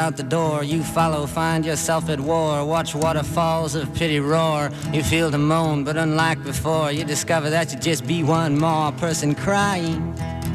out the door. You follow, find yourself at war. Watch waterfalls of pity roar. You feel the moan, but unlike before, you discover that you just be one more person crying.